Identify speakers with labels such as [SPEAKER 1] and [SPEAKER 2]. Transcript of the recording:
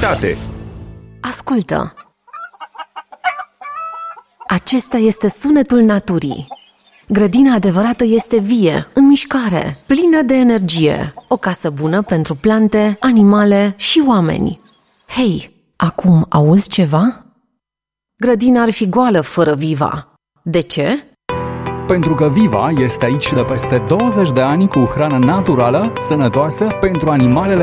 [SPEAKER 1] securitate.
[SPEAKER 2] Ascultă! Acesta este sunetul naturii. Grădina adevărată este vie, în mișcare, plină de energie. O casă bună pentru plante, animale și oameni. Hei, acum auzi ceva? Grădina ar fi goală fără Viva. De ce?
[SPEAKER 3] Pentru că Viva este aici de peste 20 de ani cu hrană naturală, sănătoasă pentru animalele